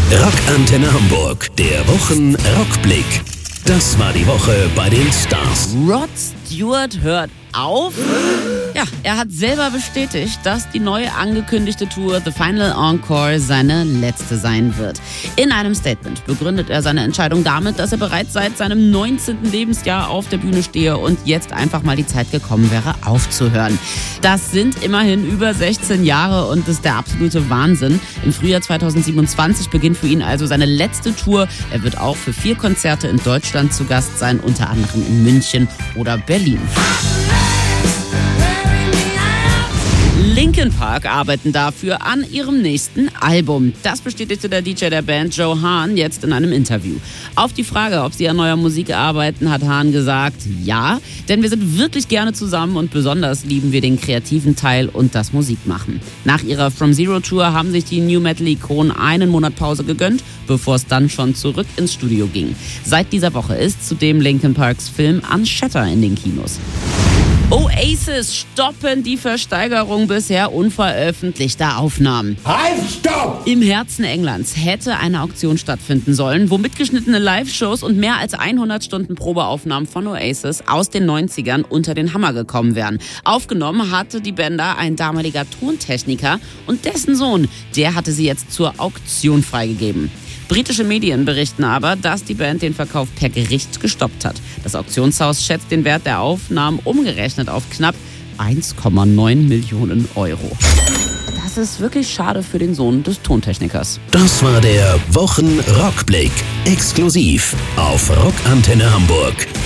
Rockantenne Hamburg, der Wochen-Rockblick. Das war die Woche bei den Stars. Rod Stewart hört auf. Ja, er hat selber bestätigt, dass die neue angekündigte Tour The Final Encore seine letzte sein wird. In einem Statement begründet er seine Entscheidung damit, dass er bereits seit seinem 19. Lebensjahr auf der Bühne stehe und jetzt einfach mal die Zeit gekommen wäre, aufzuhören. Das sind immerhin über 16 Jahre und das ist der absolute Wahnsinn. Im Frühjahr 2027 beginnt für ihn also seine letzte Tour. Er wird auch für 4 Konzerte in Deutschland zu Gast sein, unter anderem in München oder Berlin. Linkin Park arbeiten dafür an ihrem nächsten Album. Das bestätigte der DJ der Band, Joe Hahn, jetzt in einem Interview. Auf die Frage, ob sie an neuer Musik arbeiten, hat Hahn gesagt, ja, denn wir sind wirklich gerne zusammen und besonders lieben wir den kreativen Teil und das Musikmachen. Nach ihrer From Zero Tour haben sich die New Metal-Ikonen einen Monat Pause gegönnt, bevor es dann schon zurück ins Studio ging. Seit dieser Woche ist zudem Linkin Parks Film Unshatter in den Kinos. Oasis stoppen die Versteigerung bisher unveröffentlichter Aufnahmen. Halt, stopp! Im Herzen Englands hätte eine Auktion stattfinden sollen, wo mitgeschnittene Live-Shows und mehr als 100 Stunden Probeaufnahmen von Oasis aus den 90ern unter den Hammer gekommen wären. Aufgenommen hatte die Bänder ein damaliger Tontechniker und dessen Sohn, der hatte sie jetzt zur Auktion freigegeben. Britische Medien berichten aber, dass die Band den Verkauf per Gericht gestoppt hat. Das Auktionshaus schätzt den Wert der Aufnahmen umgerechnet auf knapp 1,9 Millionen Euro. Das ist wirklich schade für den Sohn des Tontechnikers. Das war der Wochen-Rockblick. Exklusiv auf Rockantenne Hamburg.